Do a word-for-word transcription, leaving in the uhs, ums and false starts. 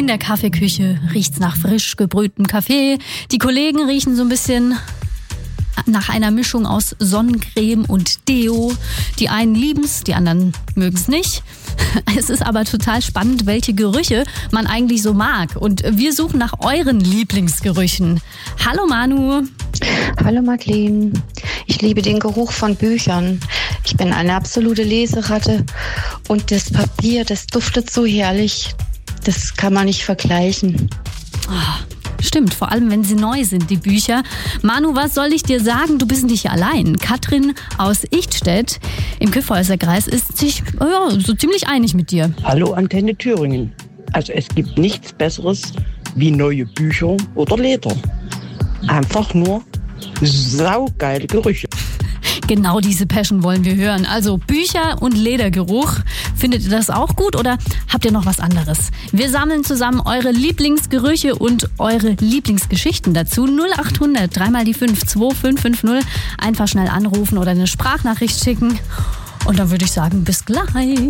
der Kaffeeküche riecht's nach frisch gebrühtem Kaffee. Die Kollegen riechen so ein bisschen nach einer Mischung aus Sonnencreme und Deo. Die einen lieben's, die anderen mögen's nicht. Es ist aber total spannend, welche Gerüche man eigentlich so mag. Und wir suchen nach euren Lieblingsgerüchen. Hallo Manu. Hallo Madeleine. Ich liebe den Geruch von Büchern. Ich bin eine absolute Leseratte und das Papier, das duftet so herrlich. Das kann man nicht vergleichen. Oh, stimmt, vor allem wenn sie neu sind, die Bücher. Manu, was soll ich dir sagen? Du bist nicht allein. Katrin aus Ichtstedt im Kyffhäuserkreis ist sich ja, so ziemlich einig mit dir. Hallo Antenne Thüringen. Also es gibt nichts Besseres wie neue Bücher oder Leder. Einfach nur saugeile Gerüche. Genau diese Passion wollen wir hören. Also Bücher und Ledergeruch. Findet ihr das auch gut oder habt ihr noch was anderes? Wir sammeln zusammen eure Lieblingsgerüche und eure Lieblingsgeschichten dazu. null acht hundert drei mal die fünf zwei fünf fünf null. Einfach schnell anrufen oder eine Sprachnachricht schicken. Und dann würde ich sagen, bis gleich.